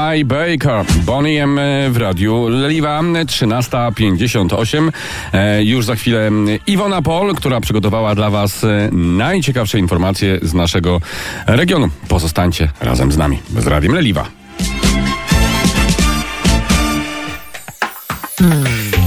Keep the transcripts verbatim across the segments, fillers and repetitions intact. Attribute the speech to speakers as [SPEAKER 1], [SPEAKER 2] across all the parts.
[SPEAKER 1] Ty Baker, Bonnie M w radiu Leliwa, trzynasta pięćdziesiąt osiem. E, już za chwilę Iwona Pol, która przygotowała dla Was najciekawsze informacje z naszego regionu. Pozostańcie razem z nami z Radiem Leliwa. Hmm.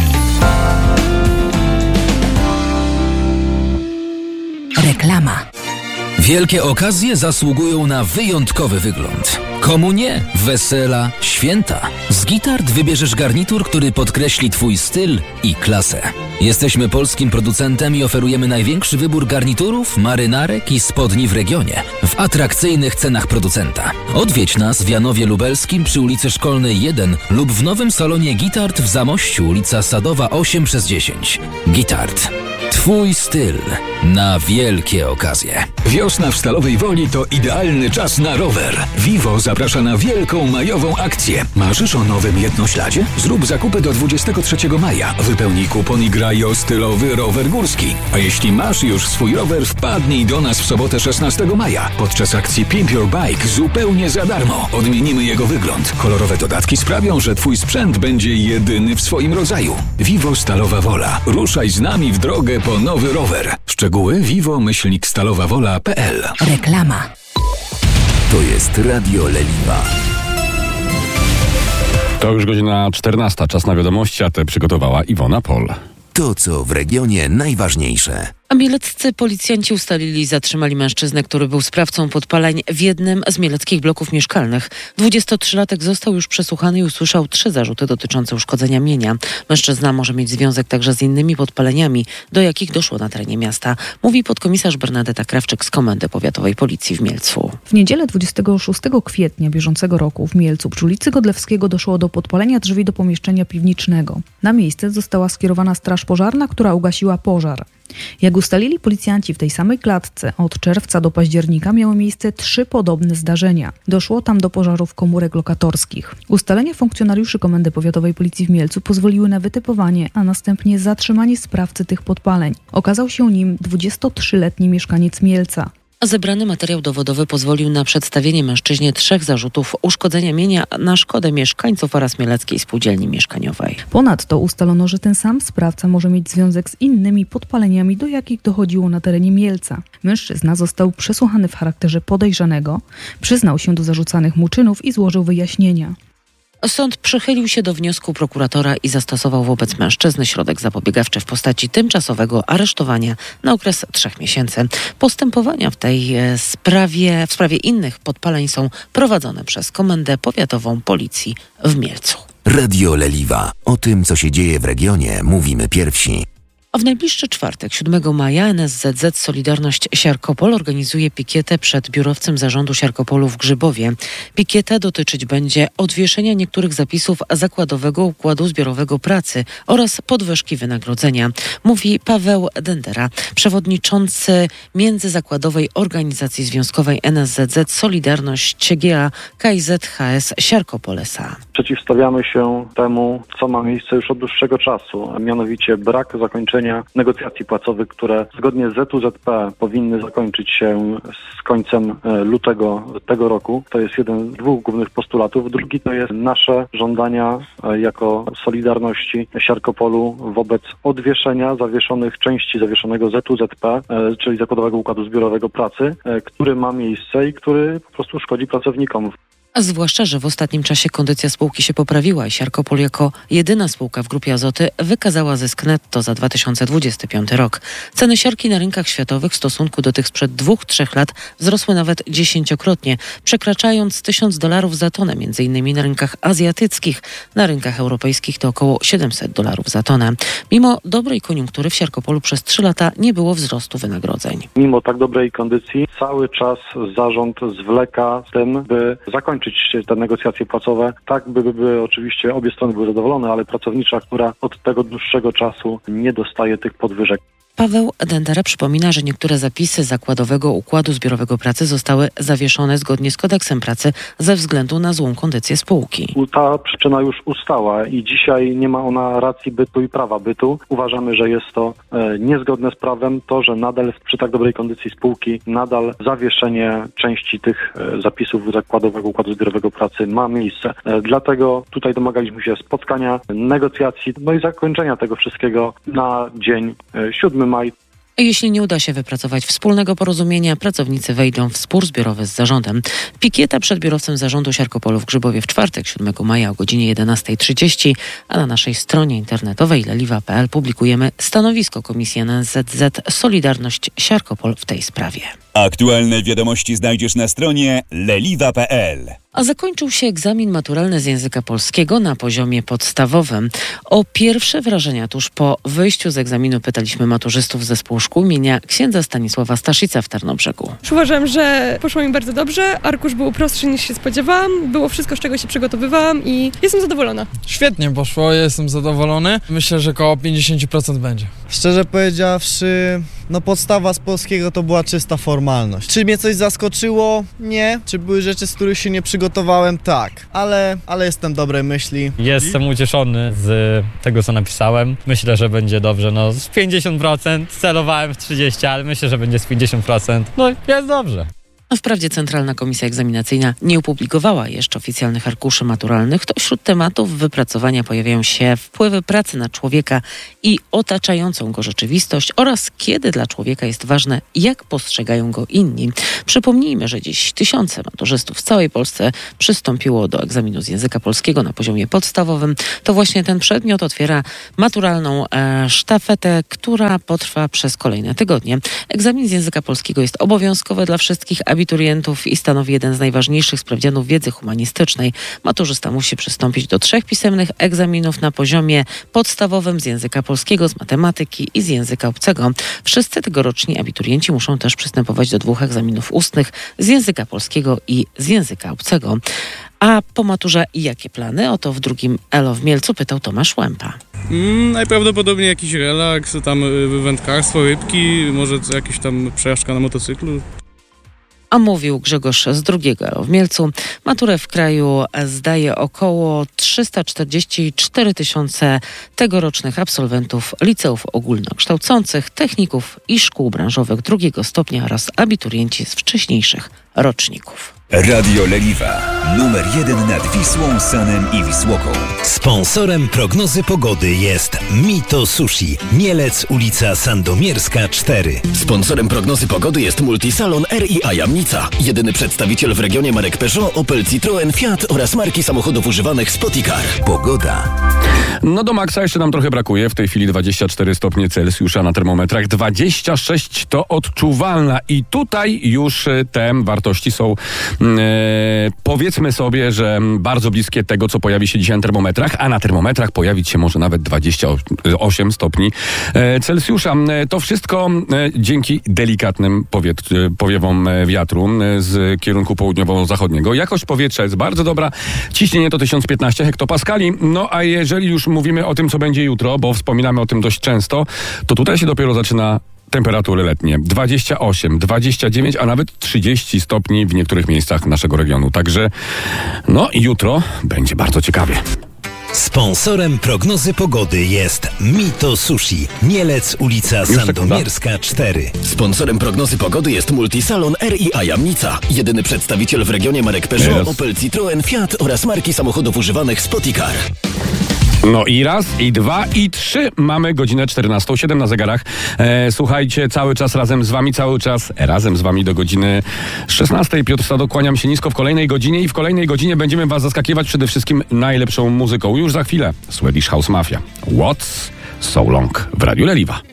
[SPEAKER 2] Reklama. Wielkie okazje zasługują na wyjątkowy wygląd. Komu nie? Wesela, święta. Z Gitart wybierzesz garnitur, który podkreśli Twój styl i klasę. Jesteśmy polskim producentem i oferujemy największy wybór garniturów, marynarek i spodni w regionie w atrakcyjnych cenach producenta. Odwiedź nas w Janowie Lubelskim przy ulicy Szkolnej jeden lub w nowym salonie Gitart w Zamościu, ulica Sadowa osiem przez dziesięć. Gitart. Twój styl na wielkie okazje.
[SPEAKER 3] Wiosna w Stalowej Woli to idealny czas na rower. Vivo zaprasza na wielką majową akcję. Marzysz o nowym jednośladzie? Zrób zakupy do dwudziestego trzeciego maja. Wypełnij kupon i graj o stylowy rower górski. A jeśli masz już swój rower, wpadnij do nas w sobotę szesnastego maja. Podczas akcji Pimp Your Bike zupełnie za darmo. Odmienimy jego wygląd. Kolorowe dodatki sprawią, że Twój sprzęt będzie jedyny w swoim rodzaju. Vivo Stalowa Wola. Ruszaj z nami w drogę po nowy rower. Szczegóły vivo myślnik stalowa wola kropka p l.
[SPEAKER 2] Reklama.
[SPEAKER 4] To jest Radio Leliwa.
[SPEAKER 1] To już godzina czternasta. Czas na wiadomości, a te przygotowała Iwona Pol.
[SPEAKER 4] To, co w regionie najważniejsze.
[SPEAKER 5] A mieleccy policjanci ustalili i zatrzymali mężczyznę, który był sprawcą podpaleń w jednym z mieleckich bloków mieszkalnych. dwudziestotrzylatek został już przesłuchany i usłyszał trzy zarzuty dotyczące uszkodzenia mienia. Mężczyzna może mieć związek także z innymi podpaleniami, do jakich doszło na terenie miasta, mówi podkomisarz Bernadeta Krawczyk z Komendy Powiatowej Policji w Mielcu.
[SPEAKER 6] W niedzielę dwudziestego szóstego kwietnia bieżącego roku w Mielcu przy ulicy Godlewskiego doszło do podpalenia drzwi do pomieszczenia piwniczego. Na miejsce została skierowana straż pożarna, która ugasiła pożar. Jak ustalili policjanci, w tej samej klatce od czerwca do października miały miejsce trzy podobne zdarzenia. Doszło tam do pożarów komórek lokatorskich. Ustalenia funkcjonariuszy Komendy Powiatowej Policji w Mielcu pozwoliły na wytypowanie, a następnie zatrzymanie sprawcy tych podpaleń. Okazał się nim dwudziestotrzyletni mieszkaniec Mielca.
[SPEAKER 5] Zebrany materiał dowodowy pozwolił na przedstawienie mężczyźnie trzech zarzutów uszkodzenia mienia na szkodę mieszkańców oraz Mieleckiej Spółdzielni Mieszkaniowej.
[SPEAKER 6] Ponadto ustalono, że ten sam sprawca może mieć związek z innymi podpaleniami, do jakich dochodziło na terenie Mielca. Mężczyzna został przesłuchany w charakterze podejrzanego, przyznał się do zarzucanych mu czynów i złożył wyjaśnienia.
[SPEAKER 5] Sąd przychylił się do wniosku prokuratora i zastosował wobec mężczyzny środek zapobiegawczy w postaci tymczasowego aresztowania na okres trzech miesięcy. Postępowania w tej sprawie, w sprawie innych podpaleń są prowadzone przez Komendę Powiatową Policji w Mielcu.
[SPEAKER 4] Radio Leliwa. O tym, co się dzieje w regionie, mówimy pierwsi.
[SPEAKER 5] A w najbliższy czwartek, siódmego maja, N S Z Z Solidarność Siarkopol organizuje pikietę przed biurowcem zarządu Siarkopolu w Grzybowie. Pikieta dotyczyć będzie odwieszenia niektórych zapisów zakładowego układu zbiorowego pracy oraz podwyżki wynagrodzenia, mówi Paweł Dendera, przewodniczący Międzyzakładowej Organizacji Związkowej N S Z Z Solidarność G A K Z H S Siarkopol S A.
[SPEAKER 7] Przeciwstawiamy się temu, co ma miejsce już od dłuższego czasu, mianowicie brak zakończenia negocjacji płacowych, które zgodnie z Z U Z P powinny zakończyć się z końcem lutego tego roku. To jest jeden z dwóch głównych postulatów. Drugi to jest nasze żądania jako Solidarności Siarkopolu wobec odwieszenia zawieszonych części zawieszonego Z U Z P, czyli Zakładowego Układu Zbiorowego Pracy, który ma miejsce i który po prostu szkodzi pracownikom.
[SPEAKER 5] A zwłaszcza, że w ostatnim czasie kondycja spółki się poprawiła i Siarkopol jako jedyna spółka w grupie Azoty wykazała zysk netto za dwa tysiące dwudziesty piąty rok. Ceny siarki na rynkach światowych w stosunku do tych sprzed dwóch, trzech lat wzrosły nawet dziesięciokrotnie, przekraczając tysiąc dolarów za tonę, między innymi na rynkach azjatyckich. Na rynkach europejskich to około siedemset dolarów za tonę. Mimo dobrej koniunktury w Siarkopolu przez trzy lata nie było wzrostu wynagrodzeń.
[SPEAKER 7] Mimo tak dobrej kondycji cały czas zarząd zwleka z tym, by zakończyć te negocjacje płacowe, tak by były oczywiście obie strony były zadowolone, ale pracownicza, która od tego dłuższego czasu nie dostaje tych podwyżek.
[SPEAKER 5] Paweł Dendera przypomina, że niektóre zapisy zakładowego układu zbiorowego pracy zostały zawieszone zgodnie z kodeksem pracy ze względu na złą kondycję spółki.
[SPEAKER 7] Ta przyczyna już ustała i dzisiaj nie ma ona racji bytu i prawa bytu. Uważamy, że jest to e, niezgodne z prawem, to, że nadal przy tak dobrej kondycji spółki nadal zawieszenie części tych e, zapisów zakładowego układu zbiorowego pracy ma miejsce. E, dlatego tutaj domagaliśmy się spotkania, negocjacji, no i zakończenia tego wszystkiego na dzień e, siódmego maja.
[SPEAKER 5] Jeśli nie uda się wypracować wspólnego porozumienia, pracownicy wejdą w spór zbiorowy z zarządem. Pikieta przed biurowcem zarządu Siarkopolu w Grzybowie w czwartek, siódmego maja o godzinie jedenastej trzydzieści, a na naszej stronie internetowej leliwa kropka p l publikujemy stanowisko Komisji N S Z Z Solidarność Siarkopol w tej sprawie.
[SPEAKER 8] Aktualne wiadomości znajdziesz na stronie leliwa kropka p l.
[SPEAKER 5] A zakończył się egzamin maturalny z języka polskiego na poziomie podstawowym. O pierwsze wrażenia tuż po wyjściu z egzaminu pytaliśmy maturzystów z zespołu szkół imienia księdza Stanisława Staszica w Tarnobrzegu.
[SPEAKER 9] Uważam, że poszło mi bardzo dobrze. Arkusz był prostszy niż się spodziewałam. Było wszystko, z czego się przygotowywałam i jestem zadowolona.
[SPEAKER 10] Świetnie poszło, jestem zadowolony. Myślę, że około pięćdziesiąt procent będzie.
[SPEAKER 11] Szczerze powiedziawszy, no podstawa z polskiego to była czysta formalność. Czy mnie coś zaskoczyło? Nie. Czy były rzeczy, z których się nie przygotowałem? Tak. Ale, ale jestem dobrej myśli.
[SPEAKER 12] Jestem ucieszony z tego, co napisałem. Myślę, że będzie dobrze. No z pięćdziesiąt procent celowałem w trzydzieści, ale myślę, że będzie z pięćdziesiąt procent. No jest dobrze.
[SPEAKER 5] Wprawdzie Centralna Komisja Egzaminacyjna nie opublikowała jeszcze oficjalnych arkuszy maturalnych, to wśród tematów wypracowania pojawiają się wpływy pracy na człowieka i otaczającą go rzeczywistość oraz kiedy dla człowieka jest ważne, jak postrzegają go inni. Przypomnijmy, że dziś tysiące maturzystów w całej Polsce przystąpiło do egzaminu z języka polskiego na poziomie podstawowym. To właśnie ten przedmiot otwiera maturalną e, sztafetę, która potrwa przez kolejne tygodnie. Egzamin z języka polskiego jest obowiązkowy dla wszystkich abiturientów i stanowi jeden z najważniejszych sprawdzianów wiedzy humanistycznej. Maturzysta musi przystąpić do trzech pisemnych egzaminów na poziomie podstawowym z języka polskiego, z matematyki i z języka obcego. Wszyscy tegoroczni abiturienci muszą też przystępować do dwóch egzaminów ustnych z języka polskiego i z języka obcego. A po maturze jakie plany? Oto w drugim Elo w Mielcu pytał Tomasz Łępa.
[SPEAKER 13] Mm, najprawdopodobniej jakiś relaks, tam wędkarstwo, rybki, może jakaś tam przejażdżka na motocyklu.
[SPEAKER 5] A mówił Grzegorz z drugiego Elo w Mielcu. Maturę w kraju zdaje około trzysta czterdzieści cztery tysiące tegorocznych absolwentów liceów ogólnokształcących, techników i szkół branżowych drugiego stopnia oraz abiturienci z wcześniejszych roczników.
[SPEAKER 8] Radio Leliwa. Numer jeden nad Wisłą, Sanem i Wisłoką.
[SPEAKER 14] Sponsorem prognozy pogody jest Mito Sushi. Mielec, ulica Sandomierska cztery.
[SPEAKER 15] Sponsorem prognozy pogody jest Multisalon R i A Jamnica. Jedyny przedstawiciel w regionie marek Peugeot, Opel, Citroen, Fiat oraz marki samochodów używanych Spoticar.
[SPEAKER 4] Pogoda.
[SPEAKER 1] No do maksa jeszcze nam trochę brakuje. W tej chwili dwadzieścia cztery stopnie Celsjusza na termometrach. dwadzieścia sześć to odczuwalna i tutaj już te wartości są E, powiedzmy sobie, że bardzo bliskie tego, co pojawi się dzisiaj na termometrach, a na termometrach pojawić się może nawet dwadzieścia osiem stopni e, Celsjusza. E, to wszystko e, dzięki delikatnym powiet, e, powiewom wiatru e, z kierunku południowo-zachodniego. Jakość powietrza jest bardzo dobra. Ciśnienie to tysiąc piętnaście hektopaskali. No a jeżeli już mówimy o tym, co będzie jutro, bo wspominamy o tym dość często, to tutaj się dopiero zaczyna temperatury letnie. dwadzieścia osiem, dwadzieścia dziewięć, a nawet trzydzieści stopni w niektórych miejscach naszego regionu. Także no jutro będzie bardzo ciekawie.
[SPEAKER 14] Sponsorem prognozy pogody jest Mito Sushi. Mielec, ulica Sandomierska cztery.
[SPEAKER 15] Sponsorem prognozy pogody jest Multisalon R i A Jamnica. Jedyny przedstawiciel w regionie marek Peugeot, yes. Opel, Citroen, Fiat oraz marki samochodów używanych Spoticar.
[SPEAKER 1] No i raz, i dwa, i trzy. Mamy godzinę czternastą siedem na zegarach. E, słuchajcie, cały czas razem z wami, cały czas razem z wami do godziny szesnastej. Piotr Stado, kłaniam się nisko w kolejnej godzinie i w kolejnej godzinie będziemy was zaskakiwać przede wszystkim najlepszą muzyką. Już za chwilę Swedish House Mafia. What's so long w Radiu Leliwa.